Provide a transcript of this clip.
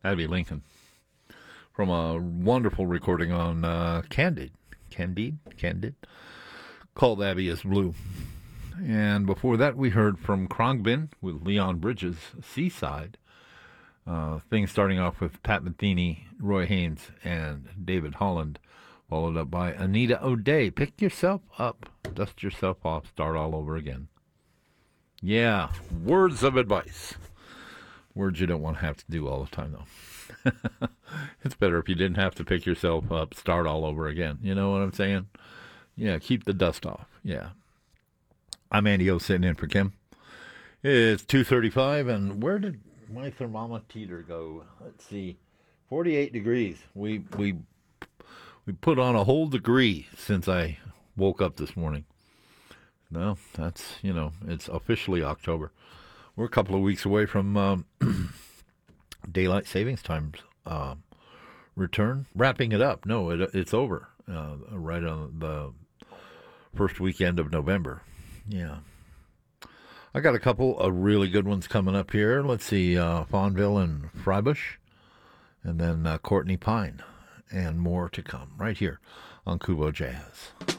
Abby Lincoln from a wonderful recording on Candid, called Abby is Blue. And before that, we heard from Khruangbin with Leon Bridges, Seaside. Things starting off with Pat Metheny, Roy Haynes, and David Holland, followed up by Anita O'Day. Pick yourself up, dust yourself off, start all over again. Yeah, words of advice. Words you don't want to have to do all the time, though. It's better if you didn't have to pick yourself up, start all over again. You know what I'm saying? Yeah, keep the dust off. Yeah. I'm Andy O, sitting in for Kim. It's 2:35, and where did my thermometer go? Let's see, 48 degrees. We put on a whole degree since I woke up this morning. No, that's, it's officially October. We're a couple of weeks away from daylight savings times return. Wrapping it up. No, it's over right on the first weekend of November. Yeah. I got a couple of really good ones coming up here. Let's see, Fawnville and Freibush, and then Courtney Pine, and more to come right here on Kubo Jazz.